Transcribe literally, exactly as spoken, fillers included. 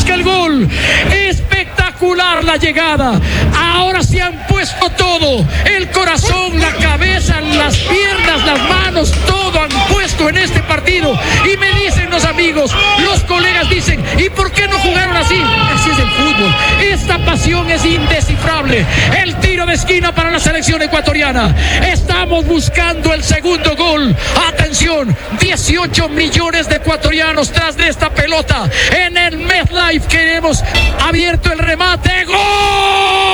busca el gol. Espectacular la llegada. Ahora se han puesto todo, el corazón, la cabeza, las piernas, las manos, todo han puesto en este partido. Y me dicen los amigos, los colegas dicen, ¿y por qué no jugaron así? Así es el fútbol. Esta pasión es indescifrable. El tiro de esquina para la selección ecuatoriana. Estamos buscando el segundo gol. Atención, dieciocho millones de ecuatorianos tras de esta pelota. En el MetLife que hemos abierto el remate. ¡Gol!